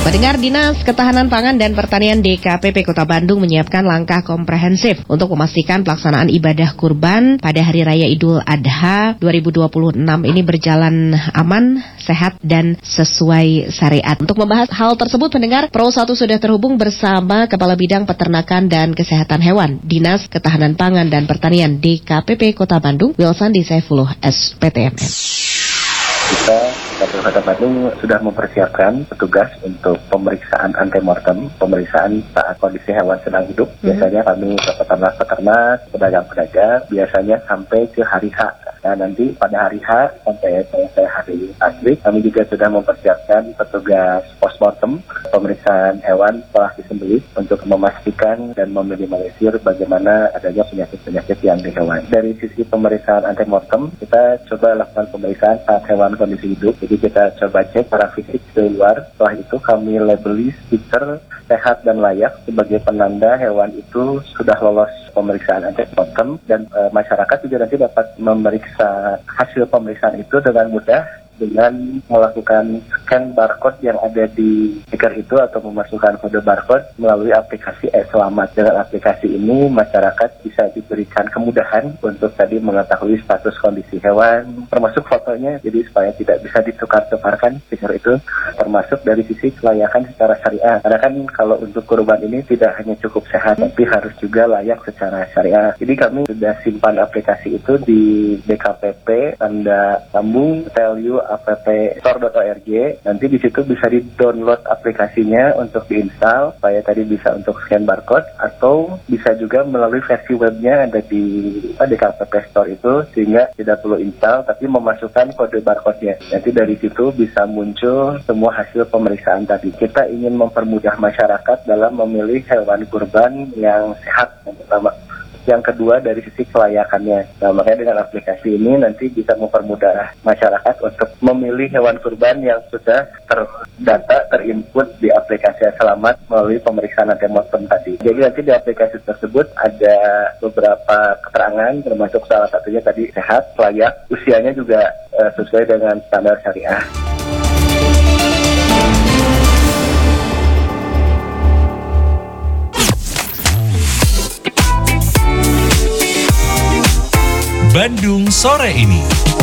Pendengar, Dinas Ketahanan Pangan dan Pertanian DKPP Kota Bandung menyiapkan langkah komprehensif untuk memastikan pelaksanaan ibadah kurban pada Hari Raya Idul Adha 2026 ini berjalan aman, sehat, dan sesuai syariat. Untuk membahas hal tersebut, pendengar, Pro 1 sudah terhubung bersama Kepala Bidang Peternakan dan Kesehatan Hewan Dinas Ketahanan Pangan dan Pertanian DKPP Kota Bandung, Wilsandi Saifullah, SPTMS. Kita Kota Bandung sudah mempersiapkan petugas untuk pemeriksaan antemortem, pemeriksaan saat kondisi hewan sedang hidup. Biasanya kami ke peternak, pedagang-pedagang, biasanya sampai ke hari H. Nah, nanti pada hari H sampai hari asli, kami juga sudah mempersiapkan petugas postmortem, pemeriksaan hewan setelah disembelih untuk memastikan dan meminimalisir bagaimana adanya penyakit-penyakit yang di hewan. Dari sisi pemeriksaan antemortem, kita coba lakukan pemeriksaan saat hewan kondisi hidup. Jadi kita coba cek secara fisik dari luar. Setelah itu kami labeli stiker sehat dan layak sebagai penanda hewan itu sudah lolos pemeriksaan antemortem, dan masyarakat juga nanti dapat memeriksa hasil pemeriksaan itu dengan mudah dengan melakukan scan barcode yang ada di stiker itu atau memasukkan kode barcode melalui aplikasi Selamat. Dengan aplikasi ini masyarakat bisa diberikan kemudahan untuk tadi mengetahui status kondisi hewan, termasuk fotonya, jadi supaya tidak bisa ditukar-tukarkan stiker itu, termasuk dari sisi kelayakan secara syariah. Karena kan kalau untuk kurban ini tidak hanya cukup sehat, tapi harus juga layak secara syariah. Jadi kami sudah simpan aplikasi itu di DKPP tanda sambung Telyu app.store.org. Nanti di situ bisa di-download aplikasinya untuk diinstal, supaya tadi bisa untuk scan barcode, atau bisa juga melalui versi webnya ada di DKPP Store itu, sehingga tidak perlu install tapi memasukkan kode barcode-nya. Nanti dari situ bisa muncul semua hasil pemeriksaan tadi. Kita ingin mempermudah masyarakat dalam memilih hewan kurban yang sehat yang pertama. Yang kedua dari sisi kelayakannya. Nah, makanya dengan aplikasi ini nanti bisa mempermudah masyarakat untuk memilih hewan kurban yang sudah terdata, terinput di aplikasi Selamat melalui pemeriksaan antemortem tadi. Jadi nanti di aplikasi tersebut ada beberapa keterangan, termasuk salah satunya tadi sehat, layak, usianya juga sesuai dengan standar syariah. Bandung sore ini.